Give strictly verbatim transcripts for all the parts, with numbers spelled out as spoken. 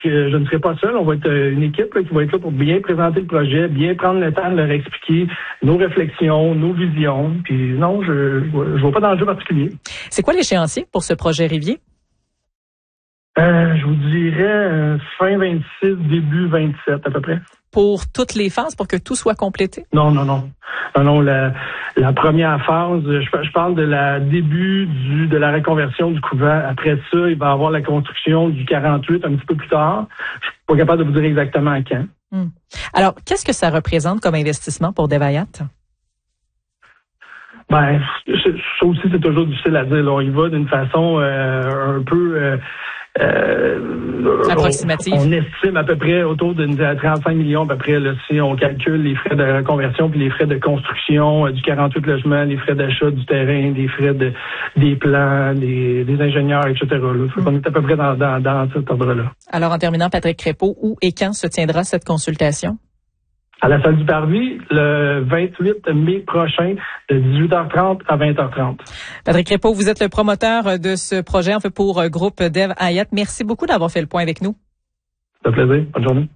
que je ne serai pas seul. On va être une équipe là, qui va être là pour bien présenter le projet, bien prendre le temps de leur expliquer nos réflexions, nos visions. Puis non, je je vois pas d'enjeu particulier. C'est quoi l'échéancier pour ce projet Rivier? Euh, je vous dirais euh, fin vingt-six, début vingt-sept à peu près. Pour toutes les phases, pour que tout soit complété? Non, non, non. Non, non, la, la première phase, je, je parle de la début du de la reconversion du couvent. Après ça, il va y avoir la construction du quarante-huit un petit peu plus tard. Je suis pas capable de vous dire exactement à quand. Hum. Alors, qu'est-ce que ça représente comme investissement pour Devayat? Ben, ça aussi, c'est toujours difficile à dire. Là. On y va d'une façon euh, un peu... Euh, Euh, approximative. On, on estime à peu près autour de trente-cinq millions à peu près là, si on calcule les frais de reconversion puis les frais de construction euh, du quarante-huit logements, les frais d'achat du terrain, des frais de des plans, des, des ingénieurs, et cetera. Là. Fait qu'on est à peu près dans, dans, dans cet ordre-là. Alors, en terminant, Patrick Crépeau, où et quand se tiendra cette consultation? À la salle du Parvis, le vingt-huit mai prochain, de dix-huit heures trente à vingt heures trente. Patrick Crépeau, vous êtes le promoteur de ce projet, en fait, pour Groupe Devayat. Merci beaucoup d'avoir fait le point avec nous. Ça fait plaisir. Bonne journée.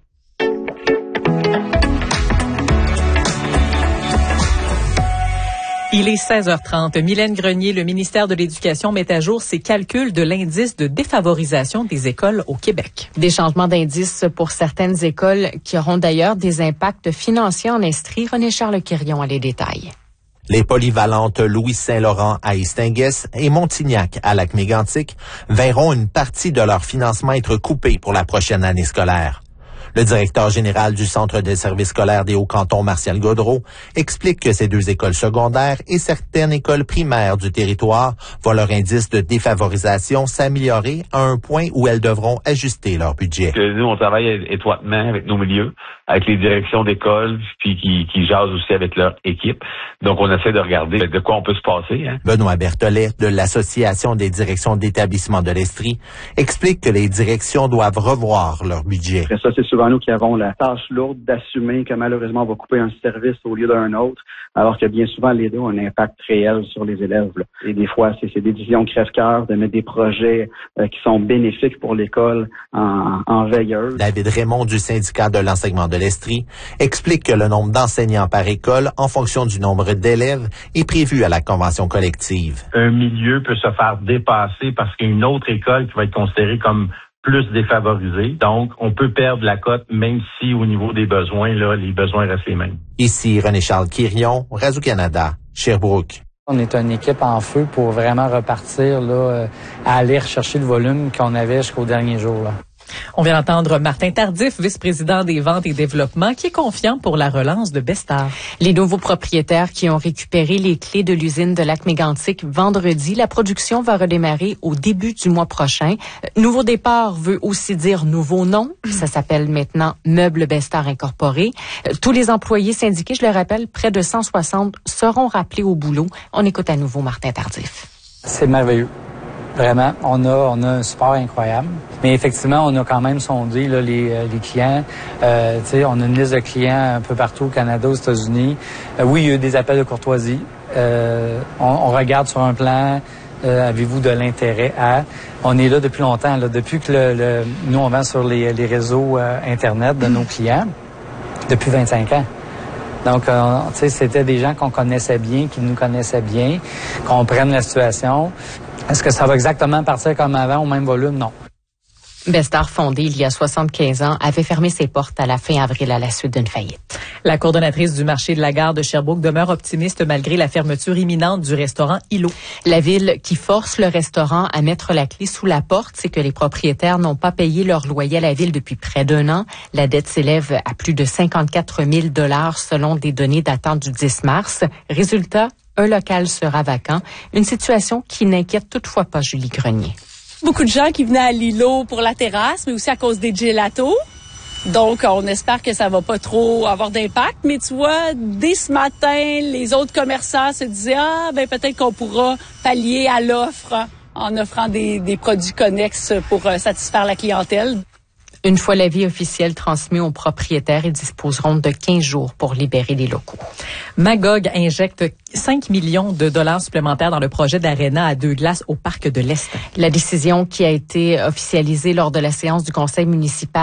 Il est seize heures trente. Mylène Grenier, le ministère de l'Éducation met à jour ses calculs de l'indice de défavorisation des écoles au Québec. Des changements d'indice pour certaines écoles qui auront d'ailleurs des impacts financiers en Estrie. René-Charles Quirion a les détails. Les polyvalentes Louis-Saint-Laurent à Istingues et Montignac à Lac-Mégantic verront une partie de leur financement être coupée pour la prochaine année scolaire. Le directeur général du Centre des services scolaires des Hauts-Cantons, Martial Gaudreault, explique que ces deux écoles secondaires et certaines écoles primaires du territoire voient leur indice de défavorisation s'améliorer à un point où elles devront ajuster leur budget. Nous, on travaille étroitement avec nos milieux, avec les directions d'école, puis qui, qui jasent aussi avec leur équipe. Donc, on essaie de regarder de quoi on peut se passer. Hein. Benoît Berthollet, de l'Association des directions d'établissements de l'Estrie, explique que les directions doivent revoir leur budget. Après ça, c'est souvent nous qui avons la tâche lourde d'assumer que malheureusement on va couper un service au lieu d'un autre, alors que bien souvent les deux ont un impact réel sur les élèves. Là. Et des fois, c'est, c'est des décisions crève-cœur de mettre des projets euh, qui sont bénéfiques pour l'école en, en veilleuse. David Raymond du syndicat de l'enseignement de l'Estrie explique que le nombre d'enseignants par école en fonction du nombre d'élèves est prévu à la convention collective. Un milieu peut se faire dépasser parce qu'il y a une autre école qui va être considérée comme plus défavorisée. Donc, on peut perdre la cote, même si au niveau des besoins, là, les besoins restent les mêmes. Ici René-Charles Quirion, Radio-Canada, Sherbrooke. On est une équipe en feu pour vraiment repartir là, à aller rechercher le volume qu'on avait jusqu'au dernier jour. Là. On vient d'entendre Martin Tardif, vice-président des ventes et développement, qui est confiant pour la relance de Bestar. Les nouveaux propriétaires qui ont récupéré les clés de l'usine de Lac-Mégantic vendredi, la production va redémarrer au début du mois prochain. Nouveau départ veut aussi dire nouveau nom. Ça s'appelle maintenant Meubles Bestar Incorporé. Tous les employés syndiqués, je le rappelle, près de cent soixante, seront rappelés au boulot. On écoute à nouveau Martin Tardif. C'est merveilleux. Vraiment, on a on a un support incroyable. Mais effectivement, on a quand même sondé là, les, les clients. Euh, tu sais, on a une liste de clients un peu partout au Canada, aux États-Unis. Euh, oui, il y a eu des appels de courtoisie. Euh, on, on regarde sur un plan. Euh, avez-vous de l'intérêt à... On est là depuis longtemps. Là, depuis que le, le, nous, on vend sur les, les réseaux euh, Internet de nos clients depuis vingt-cinq ans. Donc, euh, tu sais, c'était des gens qu'on connaissait bien, qui nous connaissaient bien, qu'on prenne la situation. Est-ce que ça va exactement partir comme avant, au même volume? Non. Bestar, fondé il y a soixante-quinze ans, avait fermé ses portes à la fin avril à la suite d'une faillite. La coordonnatrice du marché de la gare de Sherbrooke demeure optimiste malgré la fermeture imminente du restaurant Îlot. La ville qui force le restaurant à mettre la clé sous la porte, c'est que les propriétaires n'ont pas payé leur loyer à la ville depuis près d'un an. La dette s'élève à plus de cinquante-quatre mille dollars selon des données datant du dix mars. Résultat, un local sera vacant. Une situation qui n'inquiète toutefois pas Julie Grenier. Beaucoup de gens qui venaient à l'îlot pour la terrasse, mais aussi à cause des gelatos. Donc, on espère que ça va pas trop avoir d'impact. Mais tu vois, dès ce matin, les autres commerçants se disaient « Ah, ben peut-être qu'on pourra pallier à l'offre en offrant des, des produits connexes pour euh, satisfaire la clientèle. » Une fois l'avis officiel transmis aux propriétaires, ils disposeront de quinze jours pour libérer les locaux. Magog injecte cinq millions de dollars supplémentaires dans le projet d'aréna à deux glaces au parc de l'Est. La décision qui a été officialisée lors de la séance du conseil municipal